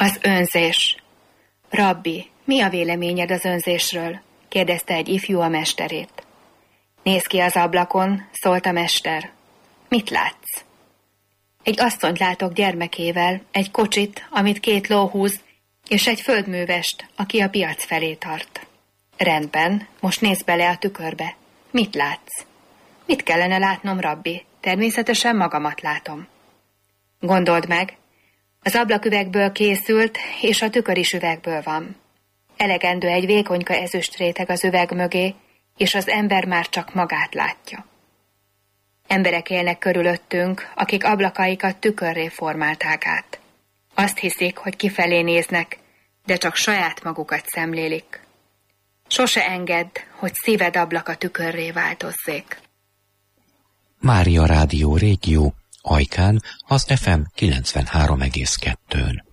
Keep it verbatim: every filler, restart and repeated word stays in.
Az önzés. Rabbi, mi a véleményed az önzésről? Kérdezte egy ifjú a mesterét. Nézz ki az ablakon, szólt a mester. Mit látsz? Egy asszonyt látok gyermekével, egy kocsit, amit két ló húz, és egy földművest, aki a piac felé tart. Rendben, most nézz bele a tükörbe. Mit látsz? Mit kellene látnom, rabbi? Természetesen magamat látom. Gondold meg, az ablaküvegből készült, és a tükör is üvegből van. Elegendő egy vékonyka ezüstréteg az üveg mögé, és az ember már csak magát látja. Emberek élnek körülöttünk, akik ablakaikat tükörré formálták át. Azt hiszik, hogy kifelé néznek, de csak saját magukat szemlélik. Sose engedd, hogy szíved ablaka tükörré változzék. Mária Rádió Régió, Ajkán, az ef em kilencvenhárom egész kettőn.